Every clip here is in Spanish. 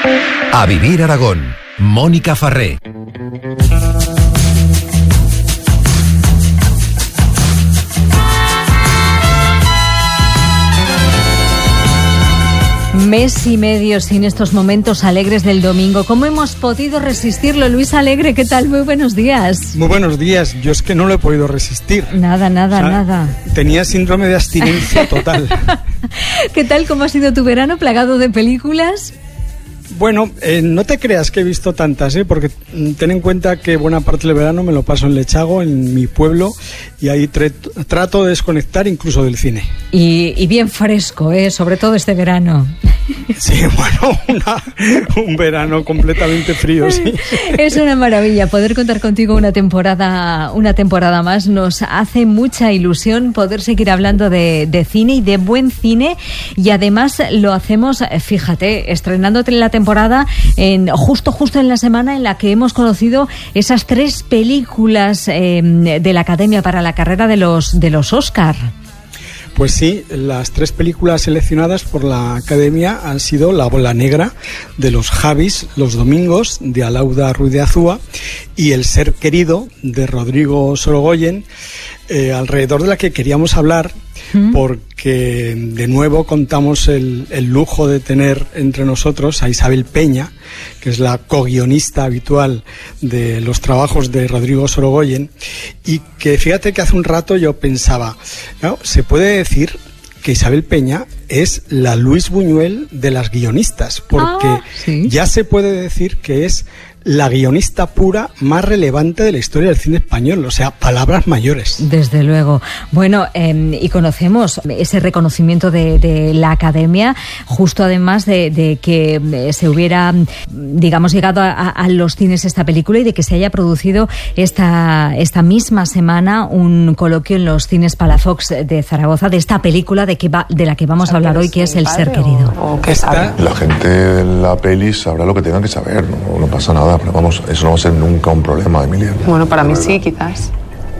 A Vivir Aragón, Mónica Farré. Mes y medio sin estos momentos alegres del domingo. ¿Cómo hemos podido resistirlo? Luis Alegre, ¿qué tal? Muy buenos días. Muy buenos días. Yo es que no lo he podido resistir. Nada. Tenía síndrome de abstinencia total. ¿Qué tal? ¿Cómo ha sido tu verano? ¿Plagado de películas? Bueno, no te creas que he visto tantas, porque ten en cuenta que buena parte del verano me lo paso en Lechago, en mi pueblo, y ahí trato de desconectar incluso del cine. Y bien fresco, sobre todo este verano. Sí, bueno, un verano completamente frío, sí. Es una maravilla poder contar contigo una temporada más. Nos hace mucha ilusión poder seguir hablando de cine y de buen cine, y además lo hacemos, fíjate, estrenándote la temporada justo en la semana en la que hemos conocido esas 3 películas de la Academia para la carrera de los Oscar. Pues sí, las 3 películas seleccionadas por la Academia han sido La Bola Negra, de los Javis, Los Domingos, de Alauda Ruiz de Azúa, y El Ser Querido, de Rodrigo Sorogoyen, alrededor de la que queríamos hablar, porque de nuevo contamos el lujo de tener entre nosotros a Isabel Peña, que es la co-guionista habitual de los trabajos de Rodrigo Sorogoyen, y que fíjate que hace un rato yo pensaba, ¿no? Se puede decir que Isabel Peña es la Luis Buñuel de las guionistas, porque ¿sí? Ya se puede decir que es la guionista pura más relevante de la historia del cine español, o sea, palabras mayores. Desde luego. Bueno, y conocemos ese reconocimiento de la Academia, justo además de que se hubiera, digamos, llegado a los cines esta película y de que se haya producido esta misma semana un coloquio en los cines Palafox de Zaragoza de esta película de la que vamos a hablar hoy, que es El Ser Querido. La gente de la peli sabrá lo que tengan que saber, no pasa nada. Pero vamos, eso no va a ser nunca un problema, Emilia. Bueno, para mí sí, quizás.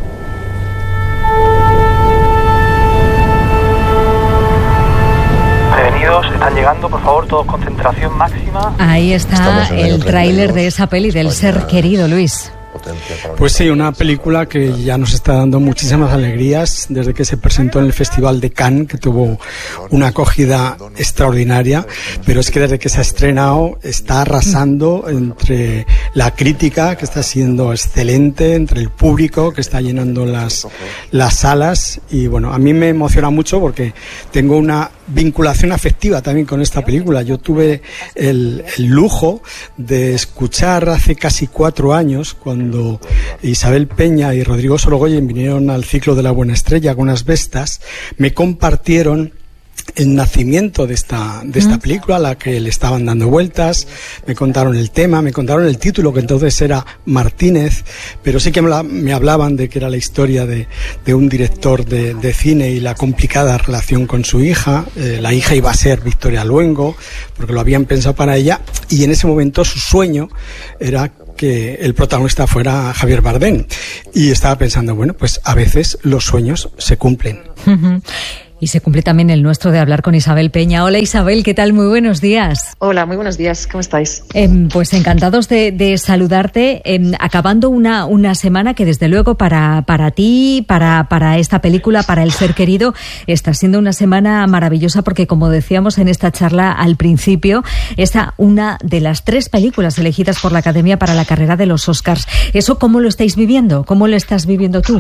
Prevenidos, están llegando, por favor, todos concentración máxima. Ahí está el tráiler de esa peli del Ser Querido, Luis. Pues sí, una película que ya nos está dando muchísimas alegrías desde que se presentó en el Festival de Cannes, que tuvo una acogida extraordinaria, pero es que desde que se ha estrenado está arrasando entre la crítica, que está siendo excelente, entre el público, que está llenando las salas, y bueno, a mí me emociona mucho porque tengo una vinculación afectiva también con esta película. Yo tuve el lujo de escuchar hace casi 4 años, cuando Isabel Peña y Rodrigo Sorogoyen vinieron al ciclo de La Buena Estrella con unas bestas, me compartieron el nacimiento de esta película, a la que le estaban dando vueltas, me contaron el tema, me contaron el título, que entonces era Martínez, pero sí que me hablaban de que era la historia de un director de cine y la complicada relación con su hija. La hija iba a ser Victoria Luengo, porque lo habían pensado para ella, y en ese momento su sueño era que el protagonista fuera Javier Bardem, y estaba pensando, bueno, pues a veces los sueños se cumplen. Y se cumple también el nuestro de hablar con Isabel Peña. Hola Isabel, ¿qué tal? Muy buenos días. Hola, muy buenos días, ¿cómo estáis? Pues encantados de saludarte, acabando una semana que desde luego para ti, para esta película, para El Ser Querido, está siendo una semana maravillosa, porque como decíamos en esta charla al principio, es una de las 3 películas elegidas por la Academia para la carrera de los Oscars. ¿Eso cómo lo estáis viviendo? ¿Cómo lo estás viviendo tú?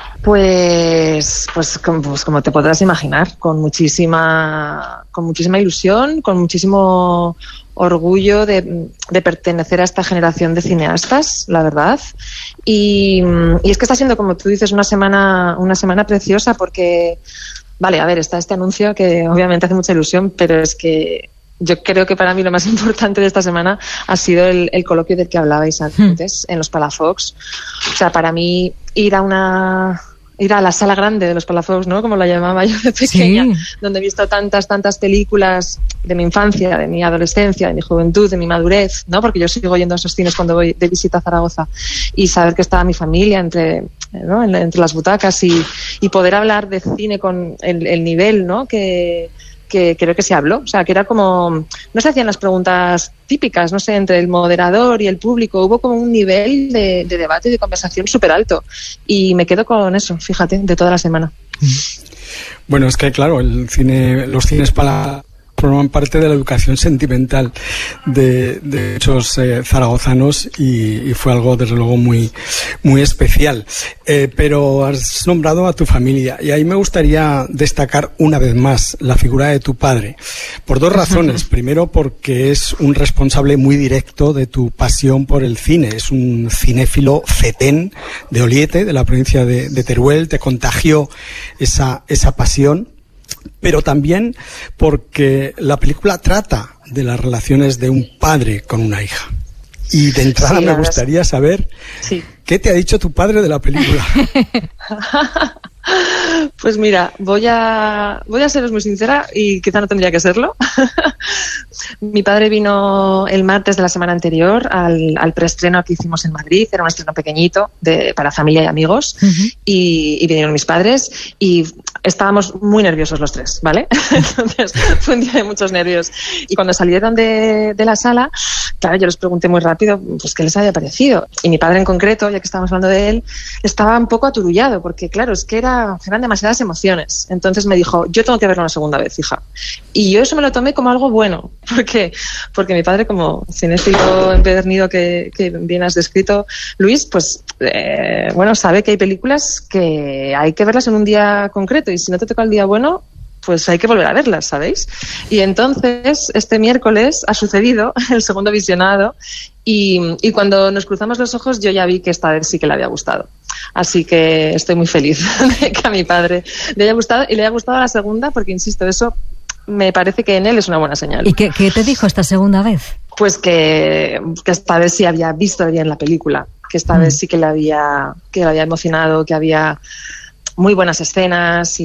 Pues como te podrás imaginar, con muchísima ilusión, con muchísimo orgullo de pertenecer a esta generación de cineastas, la verdad. Y es que está siendo, como tú dices, una semana preciosa, porque, vale, a ver, está este anuncio que obviamente hace mucha ilusión, pero es que yo creo que para mí lo más importante de esta semana ha sido el coloquio del que hablabais antes, en los Palafox. O sea, para mí ir a la sala grande de los Palafox, ¿no? Como la llamaba yo de pequeña, sí, donde he visto tantas películas de mi infancia, de mi adolescencia, de mi juventud, de mi madurez, ¿no? Porque yo sigo yendo a esos cines cuando voy de visita a Zaragoza, y saber que estaba mi familia entre las butacas, y poder hablar de cine con el nivel, ¿no? que que creo que se habló, o sea, que era como, no se hacían las preguntas típicas, no sé, entre el moderador y el público, hubo como un nivel de debate y de conversación súper alto, y me quedo con eso, fíjate, de toda la semana. Bueno, es que claro, los cines forman parte de la educación sentimental de muchos zaragozanos y fue algo desde luego muy, muy especial. Pero has nombrado a tu familia y ahí me gustaría destacar una vez más la figura de tu padre, por dos razones. Primero, porque es un responsable muy directo de tu pasión por el cine, es un cinéfilo fetén de Oliete, de la provincia de Teruel, te contagió esa pasión. Pero también porque la película trata de las relaciones de un padre con una hija. Y de entrada me gustaría saber qué te ha dicho tu padre de la película. Pues mira, voy a seros muy sincera y quizá no tendría que serlo. Mi padre vino el martes de la semana anterior al preestreno que hicimos en Madrid. Era un estreno pequeñito para familia y amigos. Y vinieron mis padres y estábamos muy nerviosos los tres, ¿vale? Entonces fue un día de muchos nervios. Y cuando salieron de la sala, claro, yo les pregunté muy rápido pues qué les había parecido. Y mi padre en concreto, ya que estábamos hablando de él, estaba un poco aturullado porque, claro, es que eran demasiadas emociones. Entonces me dijo, yo tengo que verlo una segunda vez, hija. Y yo eso me lo tomé como algo bueno. Porque mi padre, como cinéfilo empedernido que bien has descrito, Luis, pues bueno, sabe que hay películas que hay que verlas en un día concreto y si no te toca el día bueno, pues hay que volver a verlas, ¿sabéis? Y entonces este miércoles ha sucedido el segundo visionado y cuando nos cruzamos los ojos yo ya vi que esta vez sí que le había gustado. Así que estoy muy feliz de que a mi padre le haya gustado y le haya gustado la segunda porque, insisto, eso me parece que en él es una buena señal. ¿Y qué te dijo esta segunda vez? Pues que esta vez sí había visto bien la película, que esta vez sí que le había emocionado, que había muy buenas escenas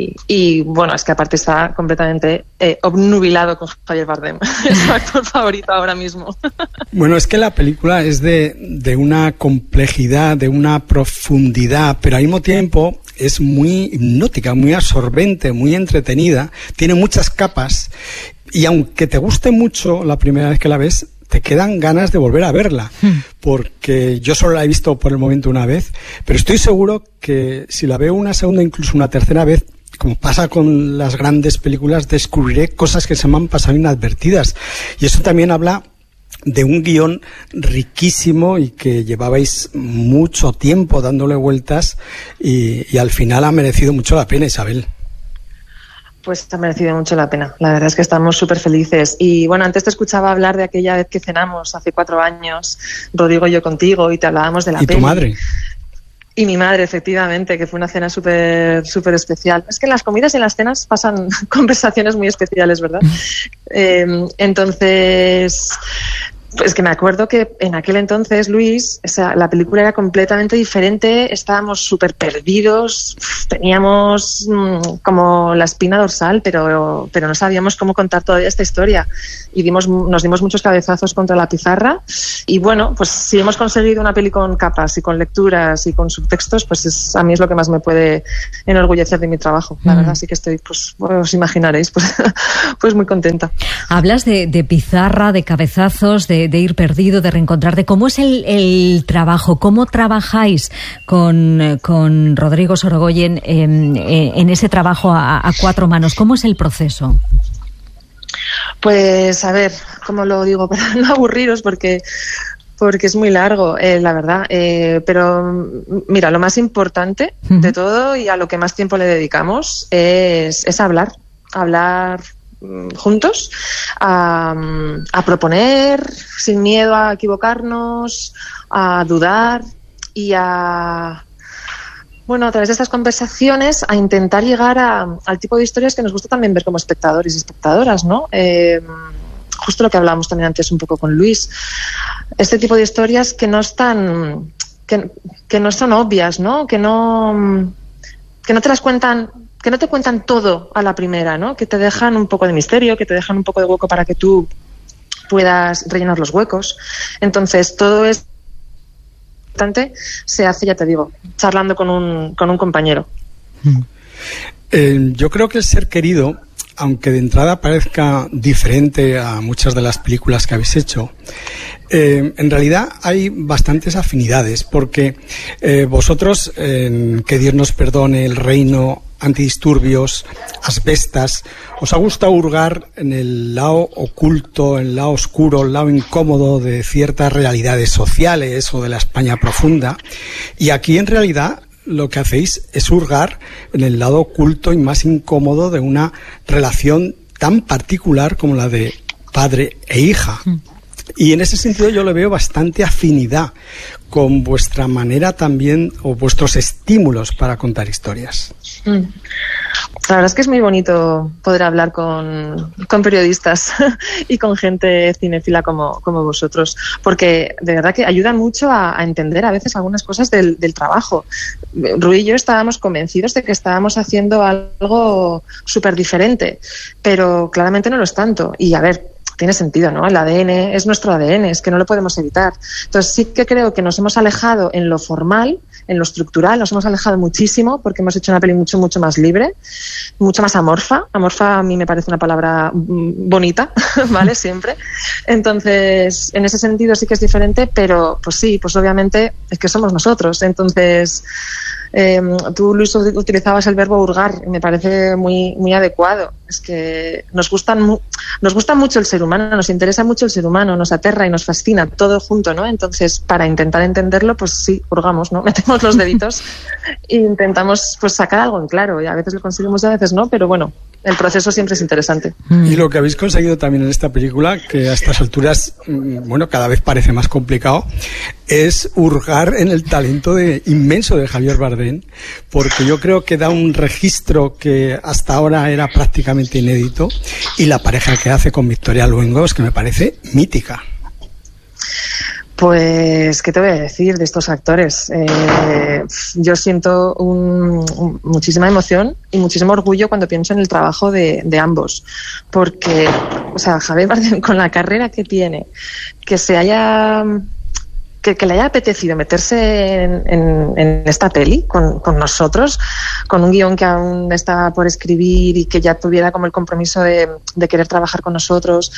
y bueno, es que aparte está completamente obnubilado con Javier Bardem. Es su actor favorito ahora mismo. Bueno, es que la película es de una complejidad, de una profundidad, pero al mismo tiempo es muy hipnótica, muy absorbente, muy entretenida, tiene muchas capas y aunque te guste mucho la primera vez que la ves, te quedan ganas de volver a verla, porque yo solo la he visto por el momento una vez, pero estoy seguro que si la veo una segunda, incluso una tercera vez, como pasa con las grandes películas, descubriré cosas que se me han pasado inadvertidas. Y eso también habla de un guión riquísimo y que llevabais mucho tiempo dándole vueltas y al final ha merecido mucho la pena, Isabel. Pues ha merecido mucho la pena. La verdad es que estamos súper felices. Y bueno, antes te escuchaba hablar de aquella vez que cenamos hace 4 años, Rodrigo y yo contigo, y te hablábamos de la peli. ¿Y tu madre? Y mi madre, efectivamente, que fue una cena súper súper especial. Es que en las comidas y en las cenas pasan conversaciones muy especiales, ¿verdad? Entonces, pues que me acuerdo que en aquel entonces, Luis, la película era completamente diferente, estábamos súper perdidos, teníamos como la espina dorsal, pero no sabíamos cómo contar todavía esta historia. Y nos dimos muchos cabezazos contra la pizarra. Y bueno, pues si hemos conseguido una peli con capas y con lecturas y con subtextos, pues a mí es lo que más me puede enorgullecer de mi trabajo. La verdad, sí que estoy, pues os imaginaréis, pues muy contenta. Hablas de pizarra, de cabezazos, de ir perdido, de reencontrarte. ¿Cómo es el trabajo? ¿Cómo trabajáis con Rodrigo Sorogoyen en ese trabajo a 4 manos? ¿Cómo es el proceso? Pues a ver, ¿cómo lo digo? Para no aburriros porque es muy largo, la verdad. Pero mira, lo más importante de todo y a lo que más tiempo le dedicamos es hablar juntos, a proponer sin miedo a equivocarnos, a dudar y a través de estas conversaciones a intentar llegar al tipo de historias que nos gusta también ver como espectadores y espectadoras, ¿no? Justo lo que hablábamos también antes un poco con Luis. Este tipo de historias que no están, que no son obvias, ¿no? Que no te las cuentan, que no te cuentan todo a la primera, ¿no? Que te dejan un poco de misterio, que te dejan un poco de hueco para que tú puedas rellenar los huecos. Entonces, todo es se hace, ya te digo, charlando con un compañero. Yo creo que el ser querido aunque de entrada parezca diferente a muchas de las películas que habéis hecho, en realidad hay bastantes afinidades, porque vosotros, que Dios nos perdone, El Reino, Antidisturbios, Asbestas, os ha gustado hurgar en el lado oculto, en el lado oscuro, el lado incómodo de ciertas realidades sociales o de la España profunda, y aquí en realidad lo que hacéis es hurgar en el lado oculto y más incómodo de una relación tan particular como la de padre e hija. Y en ese sentido yo le veo bastante afinidad con vuestra manera también, o vuestros estímulos para contar historias. La verdad es que es muy bonito poder hablar con periodistas y con gente cinéfila como vosotros, porque de verdad que ayuda mucho a entender a veces algunas cosas del trabajo. Rui y yo estábamos convencidos de que estábamos haciendo algo súper diferente, pero claramente no lo es tanto. Y a ver, tiene sentido, ¿no? El ADN es nuestro ADN, es que no lo podemos evitar. Entonces sí que creo que nos hemos alejado en lo formal, en lo estructural, nos hemos alejado muchísimo porque hemos hecho una peli mucho más libre, mucho más amorfa. Amorfa a mí me parece una palabra bonita, ¿vale? Siempre. Entonces, en ese sentido sí que es diferente, pero pues sí, pues obviamente es que somos nosotros. Entonces, tú, Luis, utilizabas el verbo hurgar y me parece muy adecuado. Es que nos gusta mucho el ser humano, nos interesa mucho el ser humano, nos aterra y nos fascina todo junto, ¿no? Entonces, para intentar entenderlo, pues sí, hurgamos, ¿no? Metemos los deditos e intentamos pues sacar algo en claro, y a veces lo conseguimos y a veces no, pero bueno, el proceso siempre es interesante. Y lo que habéis conseguido también en esta película, que a estas alturas, bueno, cada vez parece más complicado, es hurgar en el talento inmenso de Javier Bardem, porque yo creo que da un registro que hasta ahora era prácticamente inédito, y la pareja que hace con Victoria Luengo es que me parece mítica. Pues, ¿qué te voy a decir de estos actores? Yo siento muchísima emoción y muchísimo orgullo cuando pienso en el trabajo de ambos, porque, o sea, Javier Bardem, con la carrera que tiene, que le haya apetecido meterse en esta peli con nosotros, con un guión que aún estaba por escribir y que ya tuviera como el compromiso de querer trabajar con nosotros,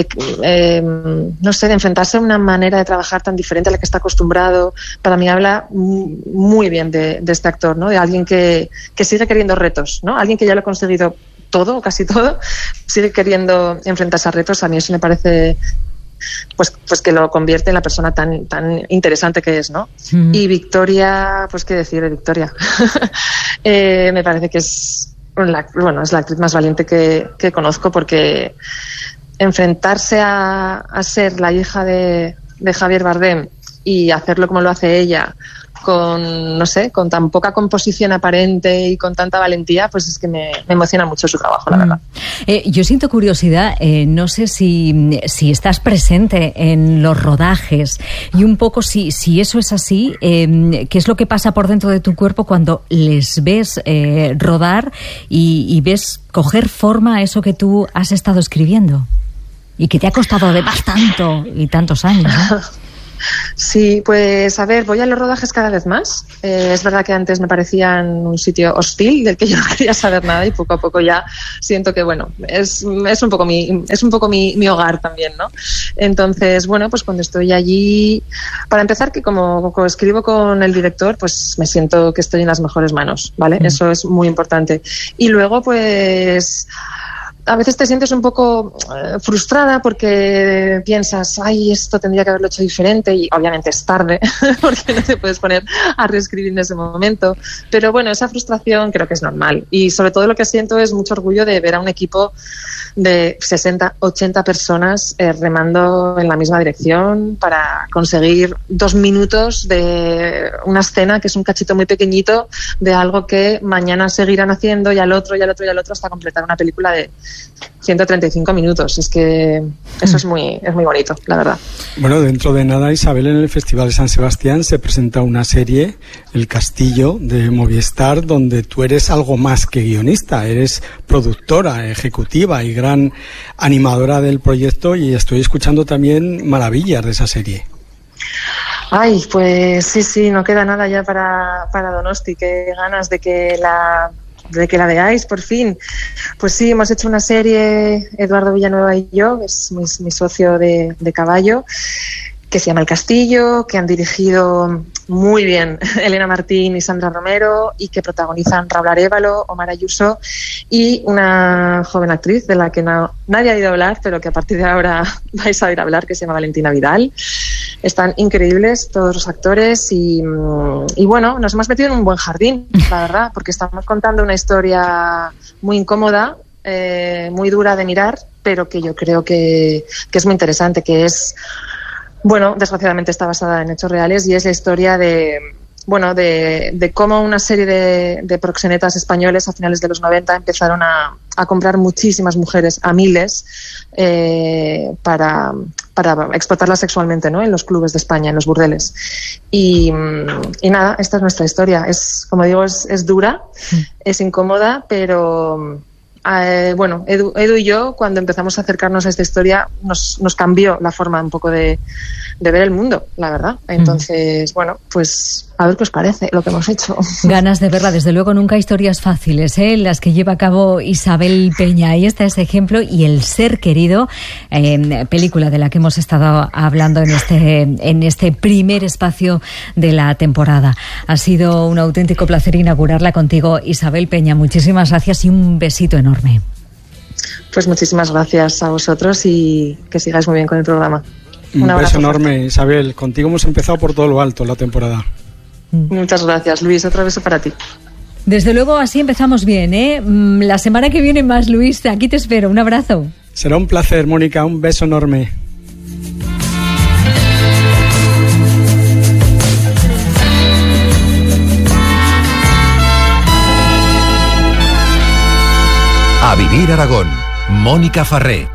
no sé, de enfrentarse a una manera de trabajar tan diferente a la que está acostumbrado. Para mí habla muy bien de este actor, ¿no? De alguien que sigue queriendo retos, ¿no? Alguien que ya lo ha conseguido todo, o casi todo, sigue queriendo enfrentarse a retos. A mí eso me parece pues que lo convierte en la persona tan interesante que es, ¿no? Y Victoria, pues qué decir de Victoria. Me parece que es la actriz más valiente que conozco, porque enfrentarse a ser la hija de Javier Bardem y hacerlo como lo hace ella, con, no sé, con tan poca composición aparente y con tanta valentía, pues es que me emociona mucho su trabajo, la verdad. Yo siento curiosidad, no sé si estás presente en los rodajes, y un poco si eso es así, ¿qué es lo que pasa por dentro de tu cuerpo cuando les ves rodar y ves coger forma a eso que tú has estado escribiendo y que te ha costado además tantos años, ¿no? Sí, pues a ver, voy a los rodajes cada vez más. Es verdad que antes me parecían un sitio hostil del que yo no quería saber nada, y poco a poco ya siento que, bueno, es un poco mi hogar también, ¿no? Entonces, bueno, pues cuando estoy allí, para empezar, que como escribo con el director, pues me siento que estoy en las mejores manos, ¿vale? Eso es muy importante. Y luego, pues a veces te sientes un poco frustrada porque piensas, ay, esto tendría que haberlo hecho diferente, y obviamente es tarde porque no te puedes poner a reescribir en ese momento. Pero bueno, esa frustración creo que es normal, y sobre todo lo que siento es mucho orgullo de ver a un equipo de 60, 80 personas remando en la misma dirección para conseguir 2 minutos de una escena que es un cachito muy pequeñito de algo que mañana seguirán haciendo, y al otro hasta completar una película de 135 minutos. Es que eso es muy bonito, la verdad. Bueno, dentro de nada, Isabel, en el Festival de San Sebastián se presenta una serie, El Castillo, de Movistar, donde tú eres algo más que guionista, eres productora, ejecutiva y gran animadora del proyecto, y estoy escuchando también maravillas de esa serie. Ay, pues sí, no queda nada ya para Donosti. Qué ganas de que de que la veáis por fin. Pues sí, hemos hecho una serie, Eduardo Villanueva y yo, que es mi socio de caballo, que se llama El Castillo, que han dirigido muy bien Elena Martín y Sandra Romero, y que protagonizan Raúl Arévalo, Omar Ayuso y una joven actriz de la que nadie ha oído hablar, pero que a partir de ahora vais a oír hablar, que se llama Valentina Vidal. Están increíbles todos los actores y bueno, nos hemos metido en un buen jardín, la verdad, porque estamos contando una historia muy incómoda, muy dura de mirar, pero que yo creo que es muy interesante, que es... Bueno, desgraciadamente está basada en hechos reales y es la historia de cómo una serie de proxenetas españoles a finales de los 90 empezaron a comprar muchísimas mujeres, a miles, para explotarlas sexualmente, ¿no? En los clubes de España, en los burdeles. Y nada, esta es nuestra historia. Es, como digo, es dura, es incómoda, pero... bueno, Edu y yo, cuando empezamos a acercarnos a esta historia, nos cambió la forma un poco de ver el mundo, la verdad. Entonces, bueno, pues a ver qué os parece lo que hemos hecho. Ganas de verla, desde luego nunca historias fáciles, las que lleva a cabo Isabel Peña. Ahí está ese ejemplo, y El Ser Querido, película de la que hemos estado hablando en este primer espacio de la temporada. Ha sido un auténtico placer inaugurarla contigo, Isabel Peña. Muchísimas gracias y un besito enorme. Pues muchísimas gracias a vosotros y que sigáis muy bien con el programa. Un beso enorme, Isabel. Contigo hemos empezado por todo lo alto la temporada. Muchas gracias, Luis. Otro beso para ti. Desde luego, así empezamos bien, La semana que viene más, Luis. Aquí te espero. Un abrazo. Será un placer, Mónica. Un beso enorme. A Vivir Aragón, Mónica Farré.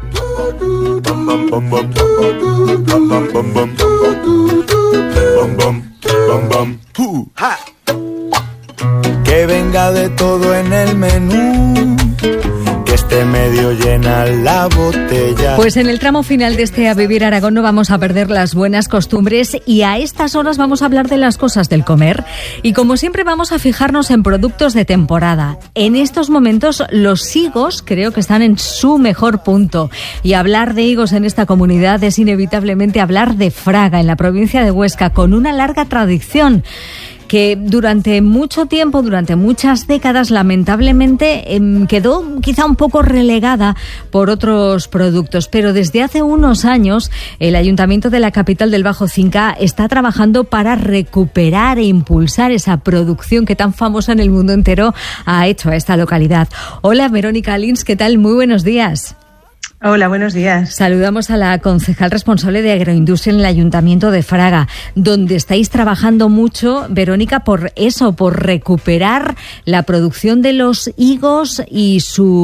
Que venga de todo en el menú, que esté medio llena la botella. Pues en el tramo final de este A Vivir Aragón no vamos a perder las buenas costumbres, y a estas horas vamos a hablar de las cosas del comer. Y como siempre vamos a fijarnos en productos de temporada. En estos momentos los higos creo que están en su mejor punto. Y hablar de higos en esta comunidad es inevitablemente hablar de Fraga, en la provincia de Huesca, con una larga tradición que durante mucho tiempo, durante muchas décadas, lamentablemente quedó quizá un poco relegada por otros productos. Pero desde hace unos años el Ayuntamiento de la capital del Bajo Cinca está trabajando para recuperar e impulsar esa producción que tan famosa en el mundo entero ha hecho a esta localidad. Hola, Verónica Lins, ¿qué tal? Muy buenos días. Hola, buenos días. Saludamos a la concejal responsable de Agroindustria en el Ayuntamiento de Fraga, donde estáis trabajando mucho, Verónica, por recuperar la producción de los higos y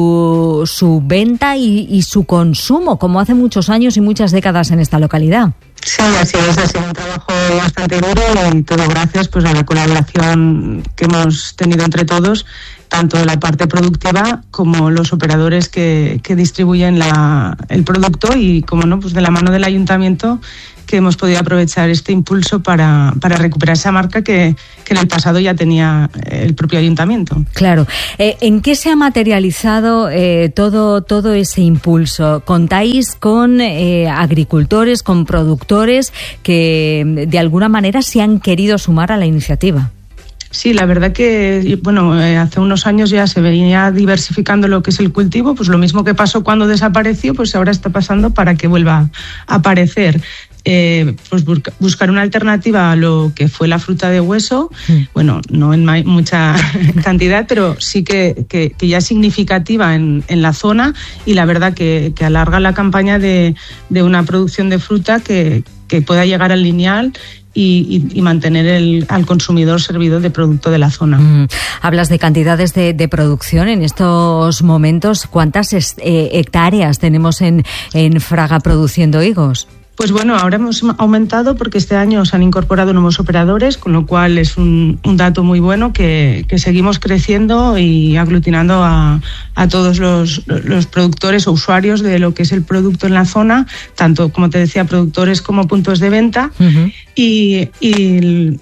su venta y su consumo, como hace muchos años y muchas décadas en esta localidad. Sí, así es, ha sido un trabajo bastante duro, y todo gracias pues a la colaboración que hemos tenido entre todos, tanto la parte productiva como los operadores que distribuyen el producto, y como no, pues de la mano del ayuntamiento, que hemos podido aprovechar este impulso para recuperar esa marca que en el pasado ya tenía el propio ayuntamiento. Claro. ¿En qué se ha materializado todo ese impulso? ¿Contáis con agricultores, con productores que de alguna manera se han querido sumar a la iniciativa? Sí, la verdad que, hace unos años ya se venía diversificando lo que es el cultivo, pues lo mismo que pasó cuando desapareció, pues ahora está pasando para que vuelva a aparecer. Pues buscar una alternativa a lo que fue la fruta de hueso, bueno, no en mucha cantidad, pero sí que ya es significativa en la zona, y la verdad que alarga la campaña de una producción de fruta que pueda llegar al lineal y mantener al consumidor servido de producto de la zona. Hablas de cantidades de producción en estos momentos. ¿Cuántas hectáreas tenemos en Fraga produciendo higos? Pues bueno, ahora hemos aumentado porque este año se han incorporado nuevos operadores, con lo cual es un dato muy bueno que seguimos creciendo y aglutinando a todos los productores o usuarios de lo que es el producto en la zona, tanto, como te decía, productores como puntos de venta. Uh-huh. Y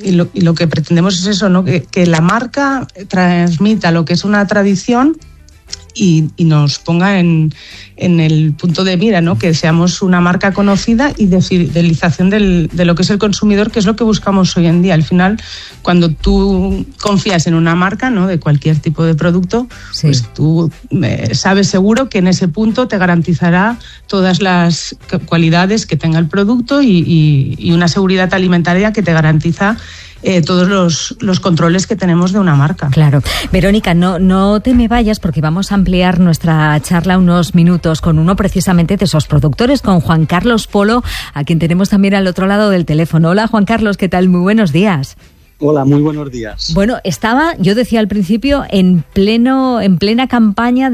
lo que pretendemos es eso, ¿no? Que la marca transmita lo que es una tradición y nos ponga en el punto de mira, ¿no? Que seamos una marca conocida y de fidelización de lo que es el consumidor, que es lo que buscamos hoy en día. Al final, cuando tú confías en una marca, ¿no? De cualquier tipo de producto, sí, pues tú sabes seguro que en ese punto te garantizará todas las cualidades que tenga el producto y una seguridad alimentaria que te garantiza todos los controles que tenemos de una marca. Claro. Verónica, no te me vayas, porque vamos a ampliar nuestra charla unos minutos con uno precisamente de esos productores, con Juan Carlos Polo, a quien tenemos también al otro lado del teléfono. Hola, Juan Carlos, ¿qué tal? Muy buenos días. Hola, muy buenos días. Bueno, yo decía al principio, en plena campaña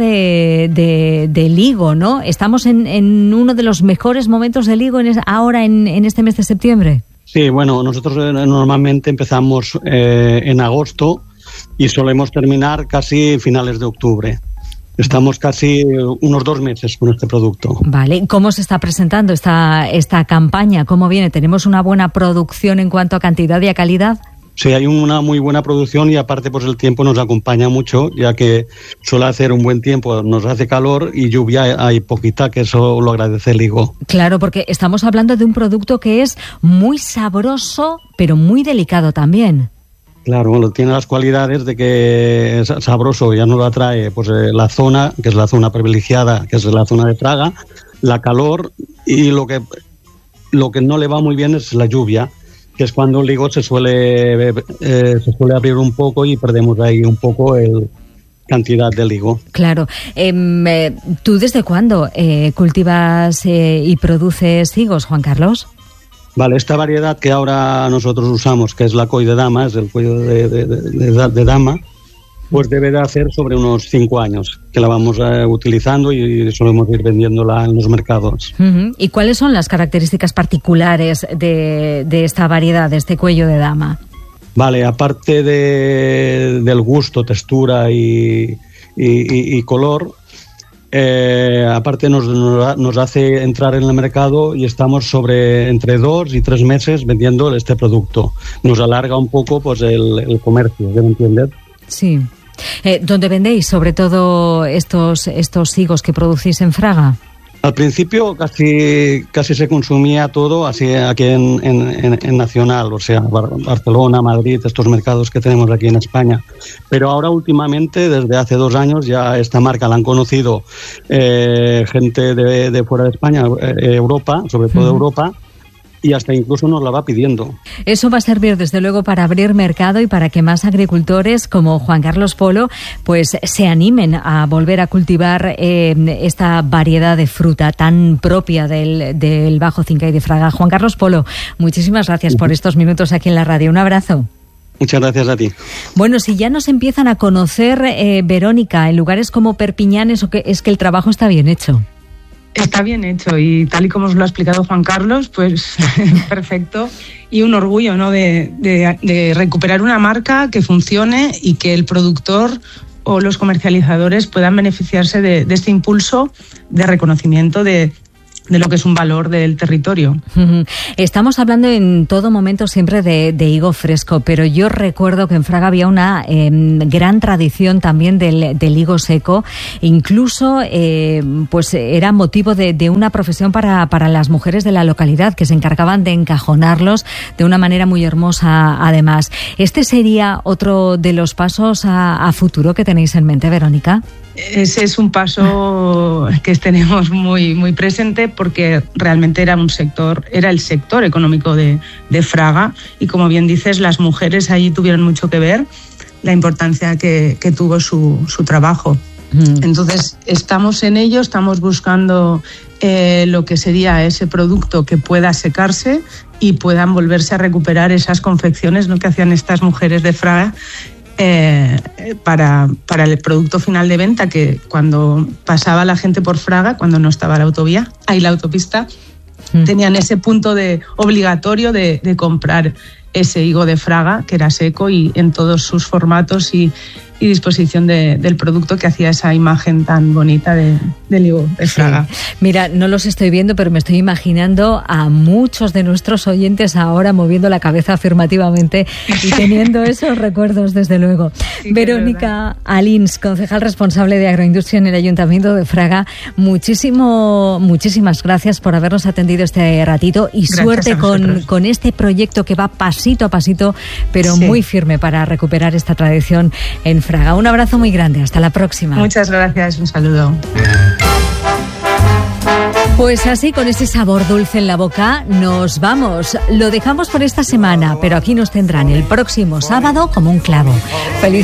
del higo, ¿no? Estamos en uno de los mejores momentos del higo ahora en este mes de septiembre. Sí, bueno, nosotros normalmente empezamos en agosto y solemos terminar casi finales de octubre. Estamos casi unos 2 meses con este producto. Vale, ¿cómo se está presentando esta campaña? ¿Cómo viene? ¿Tenemos una buena producción en cuanto a cantidad y a calidad? Sí, hay una muy buena producción y aparte pues el tiempo nos acompaña mucho, ya que suele hacer un buen tiempo, nos hace calor y lluvia hay poquita, que eso lo agradece el higo. Claro, porque estamos hablando de un producto que es muy sabroso, pero muy delicado también. Claro, bueno, tiene las cualidades de que es sabroso, ya nos lo atrae pues la zona, que es la zona privilegiada, que es la zona de Fraga, la calor, y lo que no le va muy bien es la lluvia, que es cuando el higo se suele abrir un poco y perdemos ahí un poco cantidad del higo. Claro. ¿Tú desde cuándo cultivas y produces higos, Juan Carlos? Vale, esta variedad que ahora nosotros usamos, que es la Coll de Dama, es el cuello de dama, pues debe de hacer sobre unos 5 años que la vamos utilizando y solemos ir vendiéndola en los mercados. Uh-huh. ¿Y cuáles son las características particulares de esta variedad, de este cuello de dama? Vale, aparte del gusto, textura y color, aparte nos hace entrar en el mercado y estamos entre 2 y 3 meses vendiendo este producto. Nos alarga un poco pues el comercio, ¿debe entender? Sí. ¿Dónde vendéis sobre todo estos higos que producís en Fraga? Al principio casi se consumía todo así aquí en Nacional, o sea, Barcelona, Madrid, estos mercados que tenemos aquí en España. Pero ahora últimamente, desde hace 2 años, ya esta marca la han conocido gente de fuera de España, Europa, sobre todo Europa, y hasta incluso nos la va pidiendo. Eso va a servir desde luego para abrir mercado y para que más agricultores como Juan Carlos Polo pues se animen a volver a cultivar esta variedad de fruta tan propia del Bajo Cinca y de Fraga. Juan Carlos Polo, muchísimas gracias por estos minutos aquí en la radio. Un abrazo. Muchas gracias a ti. Bueno, si ya nos empiezan a conocer, Verónica, en lugares como Perpiñán, es que el trabajo está bien hecho. Está bien hecho y tal y como os lo ha explicado Juan Carlos, pues perfecto. Y un orgullo, ¿no? de recuperar una marca que funcione y que el productor o los comercializadores puedan beneficiarse de este impulso de reconocimiento de lo que es un valor del territorio. Estamos hablando en todo momento siempre de higo fresco, pero yo recuerdo que en Fraga había una gran tradición también del higo seco, incluso pues era motivo de una profesión para las mujeres de la localidad, que se encargaban de encajonarlos de una manera muy hermosa además. ¿Este sería otro de los pasos a futuro que tenéis en mente, Verónica? Ese es un paso que tenemos muy, muy presente porque realmente era el sector económico de Fraga y como bien dices, las mujeres allí tuvieron mucho que ver la importancia que tuvo su trabajo. Entonces estamos en ello, estamos buscando lo que sería ese producto que pueda secarse y puedan volverse a recuperar esas confecciones, ¿no?, que hacían estas mujeres de Fraga. Para el producto final de venta, que cuando pasaba la gente por Fraga, cuando no estaba la autopista, tenían ese punto obligatorio de comprar ese higo de Fraga, que era seco y en todos sus formatos y y disposición del producto que hacía esa imagen tan bonita del higo de Fraga. Sí. Mira, no los estoy viendo, pero me estoy imaginando a muchos de nuestros oyentes ahora moviendo la cabeza afirmativamente y teniendo esos recuerdos, desde luego. Sí, Verónica Alins, concejal responsable de Agroindustria en el Ayuntamiento de Fraga, muchísimas gracias por habernos atendido este ratito y Gracias suerte a vosotros. con este proyecto que va pasito a pasito, pero Sí. muy firme para recuperar esta tradición en Fraga. Un abrazo muy grande, hasta la próxima. Muchas gracias, un saludo. Pues así, con ese sabor dulce en la boca, nos vamos. Lo dejamos por esta semana, pero aquí nos tendrán el próximo sábado como un clavo. Feliz